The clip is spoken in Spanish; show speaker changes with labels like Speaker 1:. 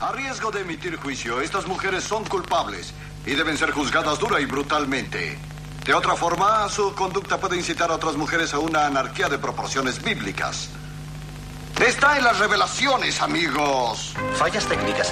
Speaker 1: A riesgo de emitir juicio, estas mujeres son culpables y deben ser juzgadas dura y brutalmente. De otra forma, su conducta puede incitar a otras mujeres a una anarquía de proporciones bíblicas. Está en las revelaciones, amigos.
Speaker 2: Fallas técnicas